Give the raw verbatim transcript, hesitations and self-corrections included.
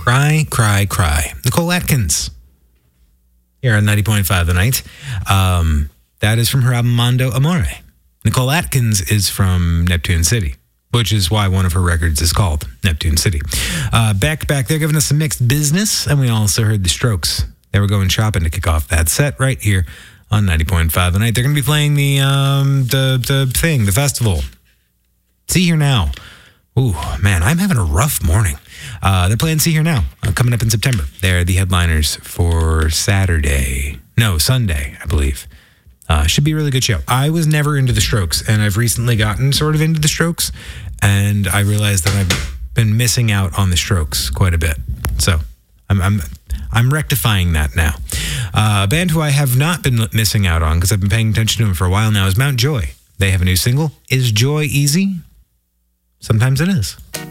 Cry, Cry, Cry. Nicole Atkins. Here on ninety point five The Night. Um, that is from her album Mondo Amore. Nicole Atkins is from Neptune City, which is why one of her records is called Neptune City. Uh, back, back, they're giving us some mixed business, and we also heard the Strokes. They were going shopping to kick off that set right here on ninety point five The Night. They're going to be playing the, um, the, the thing, the festival. See Here Now. Ooh, man, I'm having a rough morning. Uh, they're playing See Here Now, uh, coming up in September. They're the headliners for Saturday. No, Sunday, I believe. Uh, should be a really good show. I was never into the Strokes, and I've recently gotten sort of into the Strokes, and I realized that I've been missing out on the Strokes quite a bit. So I'm I'm, I'm rectifying that now. Uh, a band who I have not been missing out on, because I've been paying attention to them for a while now, is Mount Joy. They have a new single. Is Joy Easy? Sometimes it is.